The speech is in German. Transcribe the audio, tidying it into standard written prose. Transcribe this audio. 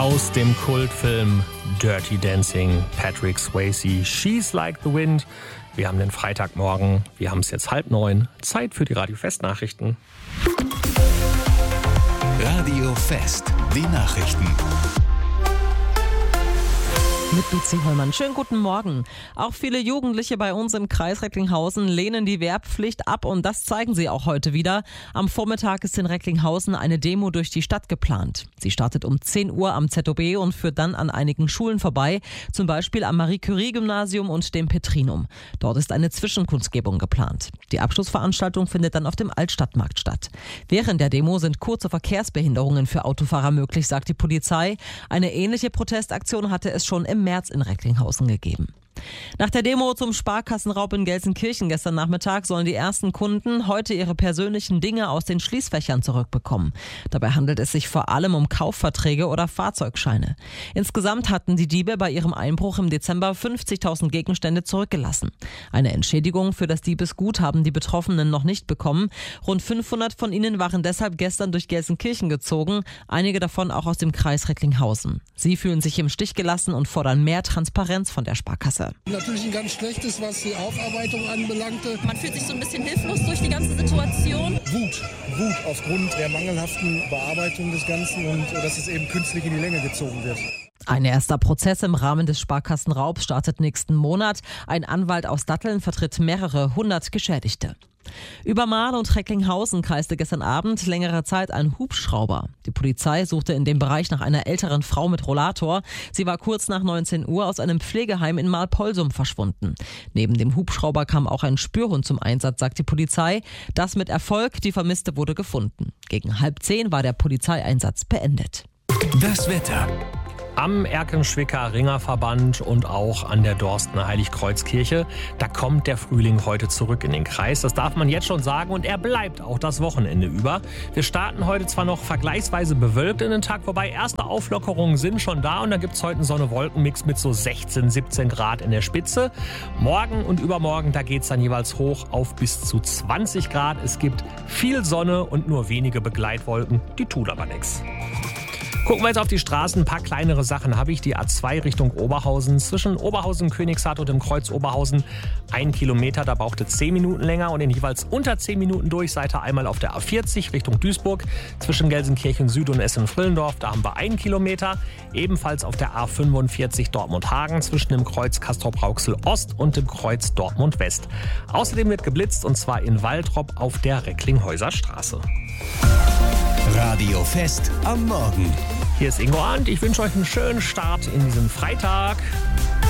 Aus dem Kultfilm Dirty Dancing, Patrick Swayze, She's Like the Wind. Wir haben den Freitagmorgen, wir haben es jetzt 8:30, Zeit für die Radio Fest Nachrichten. Radio Fest, die Nachrichten. Mit Luzi Hollmann. Schönen guten Morgen. Auch viele Jugendliche bei uns im Kreis Recklinghausen lehnen die Wehrpflicht ab und das zeigen sie auch heute wieder. Am Vormittag ist in Recklinghausen eine Demo durch die Stadt geplant. Sie startet um 10 Uhr am ZOB und führt dann an einigen Schulen vorbei, zum Beispiel am Marie-Curie-Gymnasium und dem Petrinum. Dort ist eine Zwischenkundgebung geplant. Die Abschlussveranstaltung findet dann auf dem Altstadtmarkt statt. Während der Demo sind kurze Verkehrsbehinderungen für Autofahrer möglich, sagt die Polizei. Eine ähnliche Protestaktion hatte es schon im März in Recklinghausen gegeben. Nach der Demo zum Sparkassenraub in Gelsenkirchen gestern Nachmittag sollen die ersten Kunden heute ihre persönlichen Dinge aus den Schließfächern zurückbekommen. Dabei handelt es sich vor allem um Kaufverträge oder Fahrzeugscheine. Insgesamt hatten die Diebe bei ihrem Einbruch im Dezember 50.000 Gegenstände zurückgelassen. Eine Entschädigung für das Diebesgut haben die Betroffenen noch nicht bekommen. Rund 500 von ihnen waren deshalb gestern durch Gelsenkirchen gezogen, einige davon auch aus dem Kreis Recklinghausen. Sie fühlen sich im Stich gelassen und fordern mehr Transparenz von der Sparkasse. Natürlich ein ganz schlechtes, was die Aufarbeitung anbelangte. Man fühlt sich so ein bisschen hilflos durch die ganze Situation. Wut aufgrund der mangelhaften Bearbeitung des Ganzen und dass es eben künstlich in die Länge gezogen wird. Ein erster Prozess im Rahmen des Sparkassenraubs startet nächsten Monat. Ein Anwalt aus Datteln vertritt mehrere hundert Geschädigte. Über Marl und Recklinghausen kreiste gestern Abend längere Zeit ein Hubschrauber. Die Polizei suchte in dem Bereich nach einer älteren Frau mit Rollator. Sie war kurz nach 19 Uhr aus einem Pflegeheim in Marl-Polsum verschwunden. Neben dem Hubschrauber kam auch ein Spürhund zum Einsatz, sagt die Polizei. Das mit Erfolg, die Vermisste wurde gefunden. Gegen 9:30 war der Polizeieinsatz beendet. Das Wetter. Am Erkenschwicker Ringerverband und auch an der Dorstener Heiligkreuzkirche, da kommt der Frühling heute zurück in den Kreis. Das darf man jetzt schon sagen und er bleibt auch das Wochenende über. Wir starten heute zwar noch vergleichsweise bewölkt in den Tag, wobei erste Auflockerungen sind schon da und da gibt es heute einen Sonne-Wolken-Mix mit so 16, 17 Grad in der Spitze. Morgen und übermorgen, da geht es dann jeweils hoch auf bis zu 20 Grad. Es gibt viel Sonne und nur wenige Begleitwolken, die tun aber nichts. Gucken wir jetzt auf die Straßen. Ein paar kleinere Sachen habe ich. Die A2 Richtung Oberhausen. Zwischen Oberhausen, Königshardt und dem Kreuz Oberhausen 1 Kilometer. Da brauchte 10 Minuten länger. Und in jeweils unter 10 Minuten Durchseite einmal auf der A40 Richtung Duisburg. Zwischen Gelsenkirchen Süd und Essen-Frillendorf. Da haben wir 1 Kilometer. Ebenfalls auf der A45 Dortmund-Hagen. Zwischen dem Kreuz Castrop-Rauxel Ost und dem Kreuz Dortmund West. Außerdem wird geblitzt und zwar in Waltrop auf der Recklinghäuser Straße. Radio Fest am Morgen. Hier ist Ingo Arndt. Ich wünsche euch einen schönen Start in diesen Freitag.